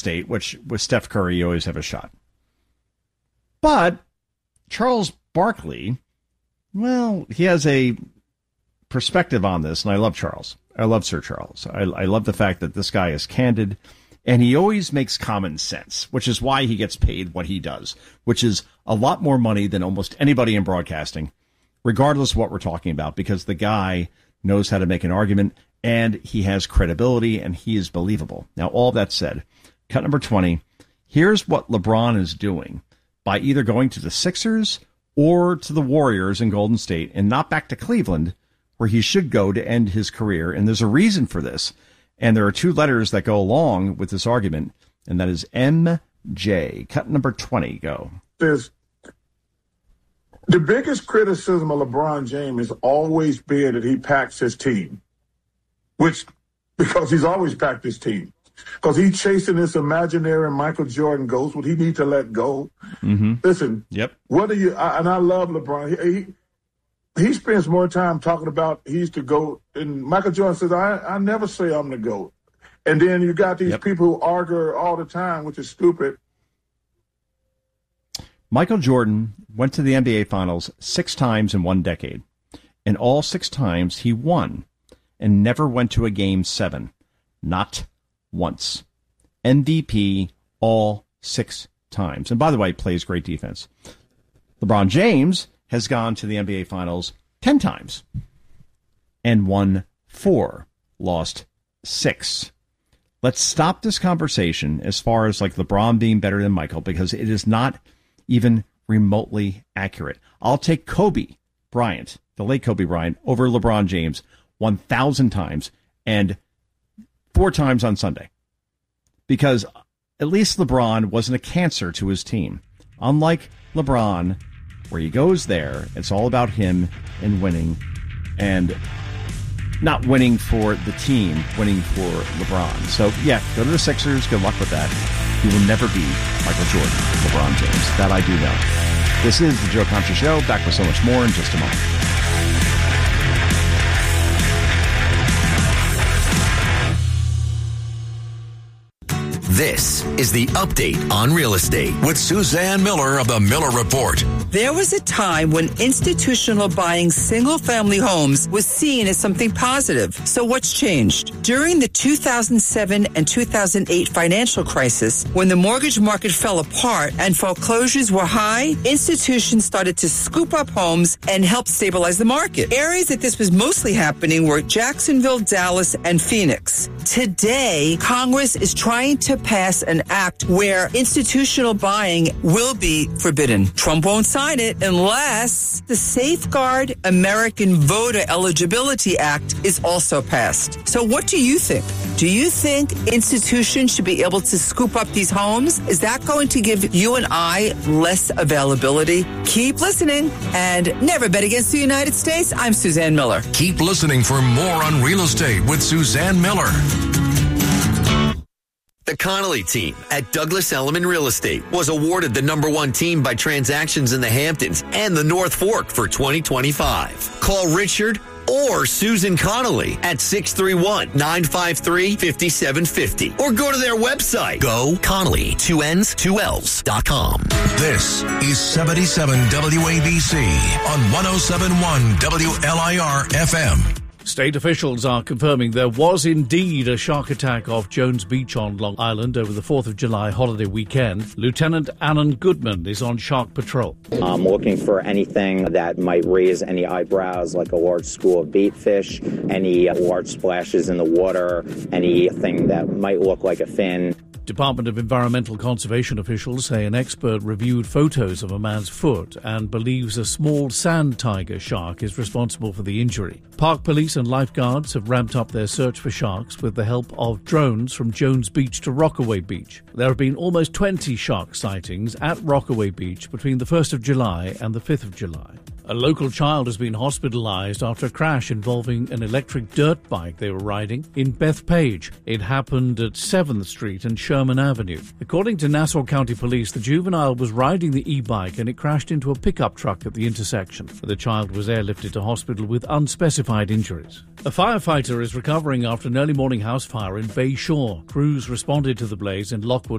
State, which with Steph Curry, you always have a shot. But Charles Barkley, well, he has a perspective on this, and I love Charles. I love Sir Charles. I love the fact that this guy is candid, and he always makes common sense, which is why he gets paid what he does, which is a lot more money than almost anybody in broadcasting, regardless of what we're talking about, because the guy knows how to make an argument, and he has credibility, and he is believable. Now, all that said, cut number 20, here's what LeBron is doing by either going to the Sixers or to the Warriors in Golden State and not back to Cleveland, where he should go to end his career. And there's a reason for this. And there are two letters that go along with this argument, and that is MJ. Cut number 20, go. There's the biggest criticism of LeBron James has always been that he packs his team, because he's always packed his team. Because he's chasing this imaginary Michael Jordan ghost, what he needs to let go. Mm-hmm. Listen, what are you? And I love LeBron. He spends more time talking about he's the GOAT. And Michael Jordan says, I never say I'm the GOAT. And then you got these people who argue all the time, which is stupid. Michael Jordan went to the NBA Finals 6 times in 1 decade. And all 6 times he won and never went to a Game 7. Not once. MVP all 6 times. And by the way, plays great defense. LeBron James has gone to the NBA Finals 10 times and won 4, lost 6. Let's stop this conversation as far as like LeBron being better than Michael, because it is not even remotely accurate. I'll take Kobe Bryant, the late Kobe Bryant, over LeBron James 1,000 times and 4 times on Sunday, because at least LeBron wasn't a cancer to his team. Unlike LeBron, where he goes there, it's all about him and winning, and not winning for the team, winning for LeBron. So, yeah, go to the Sixers. Good luck with that. He will never be Michael Jordan, LeBron James. That I do know. This is the Joe Concha Show. Back with so much more in just a moment. This is the Update on Real Estate with Suzanne Miller of the Miller Report. There was a time when institutional buying single-family homes was seen as something positive. So what's changed? During the 2007 and 2008 financial crisis, when the mortgage market fell apart and foreclosures were high, institutions started to scoop up homes and help stabilize the market. Areas that this was mostly happening were Jacksonville, Dallas, and Phoenix. Today, Congress is trying to pass an act where institutional buying will be forbidden. Trump won't sign it unless the Safeguard American Voter Eligibility Act is also passed. So what do you think? Do you think institutions should be able to scoop up these homes? Is that going to give you and I less availability? Keep listening and never bet against the United States. I'm Suzanne Miller. Keep listening for more on real estate with Suzanne Miller. The Connolly team at Douglas Elliman Real Estate was awarded the #1 team by Transactions in the Hamptons and the North Fork for 2025. Call Richard or Susan Connolly at 631-953-5750 or go to their website, GoConnolly2Ls2Ls.com. This is 77 WABC on 107.1 WLIR FM. State officials are confirming there was indeed a shark attack off Jones Beach on Long Island over the 4th of July holiday weekend. Lieutenant Alan Goodman is on shark patrol. I'm looking for anything that might raise any eyebrows, like a large school of bait fish, any large splashes in the water, anything that might look like a fin. Department of Environmental Conservation officials say an expert reviewed photos of a man's foot and believes a small sand tiger shark is responsible for the injury. Park police and lifeguards have ramped up their search for sharks with the help of drones from Jones Beach to Rockaway Beach. There have been almost 20 shark sightings at Rockaway Beach between the 1st of July and the 5th of July. A local child has been hospitalized after a crash involving an electric dirt bike they were riding in Bethpage. It happened at 7th Street and Sherman Avenue. According to Nassau County Police, the juvenile was riding the e-bike and it crashed into a pickup truck at the intersection. The child was airlifted to hospital with unspecified injuries. A firefighter is recovering after an early morning house fire in Bay Shore. Crews responded to the blaze in Lockwood